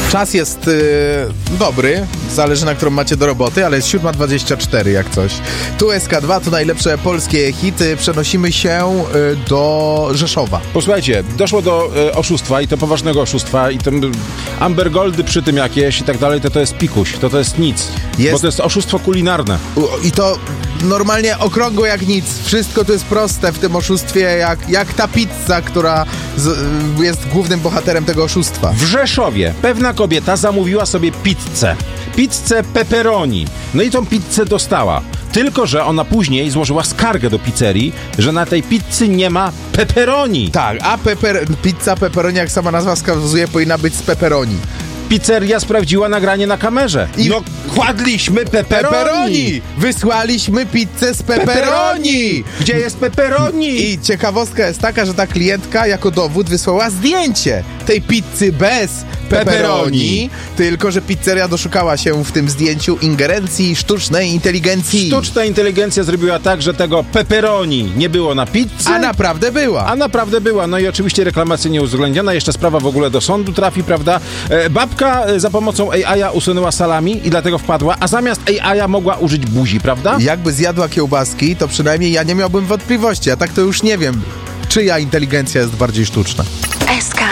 Czas jest dobry, zależy na którą macie do roboty, ale jest 7:24 jak coś. Tu SK2, to najlepsze polskie hity. Przenosimy się do Rzeszowa. Posłuchajcie, doszło do oszustwa i to poważnego oszustwa i to Amber Goldy przy tym jakieś i tak dalej, to jest pikuś, to jest nic, bo to jest oszustwo kulinarne. I to normalnie okrągłe jak nic. Wszystko to jest proste w tym oszustwie, jak ta pizza, która jest głównym bohaterem tego oszustwa. W Rzeszowie pewna kobieta zamówiła sobie pizzę pepperoni. No i tą pizzę dostała. Tylko że ona później złożyła skargę do pizzerii, że na tej pizzy nie ma pepperoni. Tak, a pizza pepperoni, jak sama nazwa wskazuje, powinna być z pepperoni. Pizzeria sprawdziła nagranie na kamerze. No, kładliśmy pepperoni! Wysłaliśmy pizzę z pepperoni! Gdzie jest pepperoni? I ciekawostka jest taka, że ta klientka jako dowód wysłała zdjęcie tej pizzy bez pepperoni, tylko że pizzeria doszukała się w tym zdjęciu ingerencji sztucznej inteligencji. Sztuczna inteligencja zrobiła tak, że tego pepperoni nie było na pizzy. A naprawdę była. No i oczywiście reklamacja nie uwzględniona. Jeszcze sprawa w ogóle do sądu trafi, prawda? Babka za pomocą AI-a usunęła salami i dlatego wpadła, a zamiast AI-a mogła użyć buzi, prawda? Jakby zjadła kiełbaski, to przynajmniej ja nie miałbym wątpliwości, a tak to już nie wiem, czyja inteligencja jest bardziej sztuczna.